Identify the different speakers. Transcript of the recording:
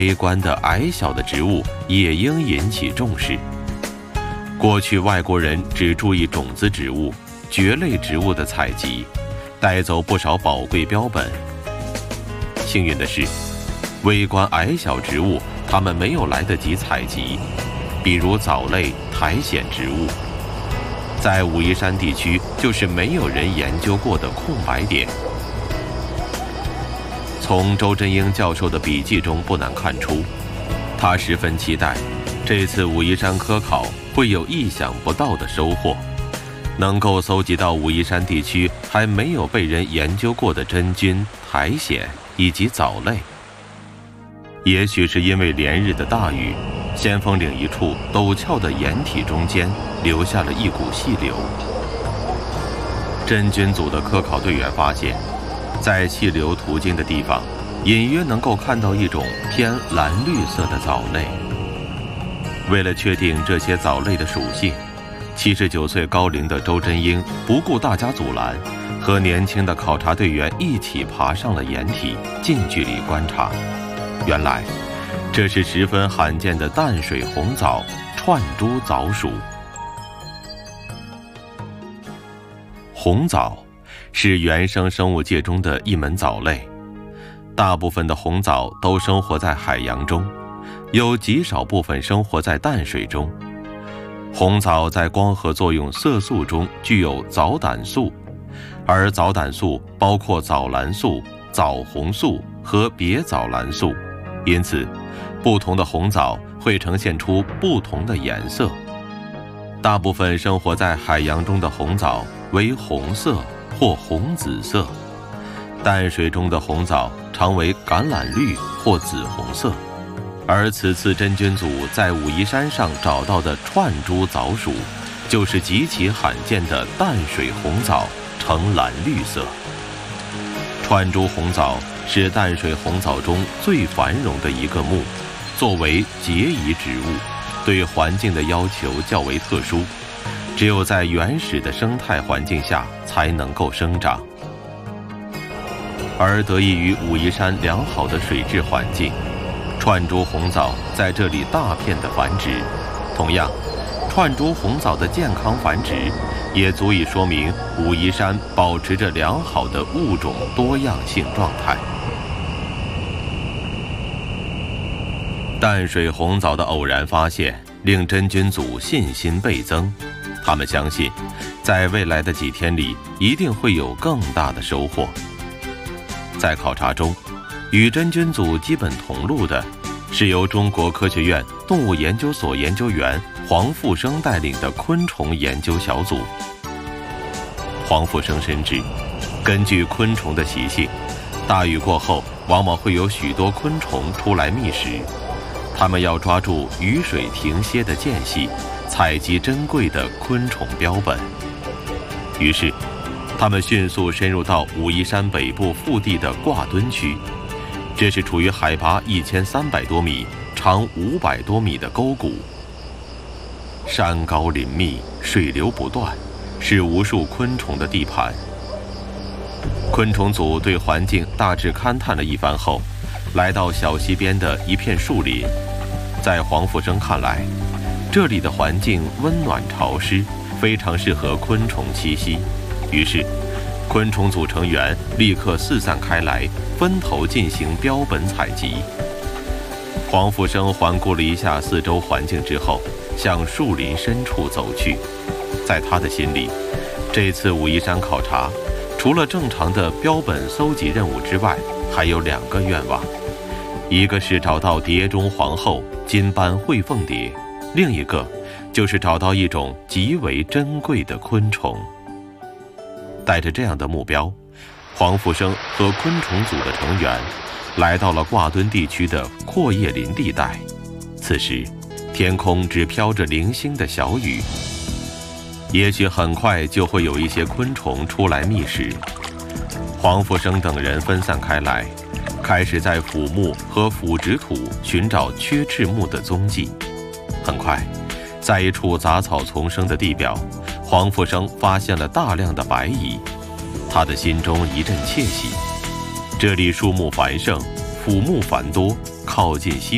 Speaker 1: 微观的矮小的植物也应引起重视。过去外国人只注意种子植物、蕨类植物的采集，带走不少宝贵标本。幸运的是，微观矮小植物他们没有来得及采集，比如藻类、苔藓植物，在武夷山地区就是没有人研究过的空白点。从周真英教授的笔记中不难看出，他十分期待这次武夷山科考会有意想不到的收获，能够搜集到武夷山地区还没有被人研究过的真菌、苔藓以及藻类。也许是因为连日的大雨，先锋岭一处陡峭的岩体中间留下了一股细流。真菌组的科考队员发现，在细流途经的地方，隐约能够看到一种偏蓝绿色的藻类。为了确定这些藻类的属性，79岁高龄的周真英不顾大家阻拦，和年轻的考察队员一起爬上了岩体，近距离观察。原来，这是十分罕见的淡水红藻串珠藻属。红藻是原生生物界中的一门藻类，大部分的红藻都生活在海洋中，有极少部分生活在淡水中。红藻在光合作用色素中具有藻胆素，而藻胆素包括藻蓝素、藻红素和别藻蓝素，因此不同的红藻会呈现出不同的颜色。大部分生活在海洋中的红藻为红色或红紫色，淡水中的红藻常为橄榄绿或紫红色。而此次真菌组在武夷山上找到的串珠藻属，就是极其罕见的淡水红藻，呈蓝绿色。串珠红藻是淡水红藻中最繁荣的一个目，作为结遗植物，对环境的要求较为特殊，只有在原始的生态环境下才能够生长。而得益于武夷山良好的水质环境，串珠红藻在这里大片的繁殖。同样，串珠红藻的健康繁殖也足以说明武夷山保持着良好的物种多样性状态。淡水红藻的偶然发现令真菌组信心倍增，他们相信在未来的几天里一定会有更大的收获。在考察中，与真菌组基本同路的是由中国科学院动物研究所研究员黄复生带领的昆虫研究小组。黄复生深知，根据昆虫的习性，大雨过后往往会有许多昆虫出来觅食，它们要抓住雨水停歇的间隙，采集珍贵的昆虫标本。于是他们迅速深入到武夷山北部腹地的挂墩区，这是处于海拔1300多米、长500多米的沟谷。山高林密，水流不断，是无数昆虫的地盘。昆虫组对环境大致勘探了一番后，来到小溪边的一片树林。在黄复生看来，这里的环境温暖潮湿，非常适合昆虫栖息。于是昆虫组成员立刻四散开来，分头进行标本采集。黄复生环顾了一下四周环境之后，向树林深处走去。在他的心里，这次武夷山考察除了正常的标本搜集任务之外，还有2个愿望，一个是找到蝶中皇后金斑喙凤蝶，另一个就是找到一种极为珍贵的昆虫。带着这样的目标，黄复生和昆虫组的成员来到了挂墩地区的阔叶林地带。此时天空只飘着零星的小雨，也许很快就会有一些昆虫出来觅食。黄复生等人分散开来，开始在腐木和腐殖土寻找缺翅目的踪迹。很快，在一处杂草丛生的地表，黄复生发现了大量的白蚁，他的心中一阵窃喜。这里树木繁盛，腐木繁多，靠近溪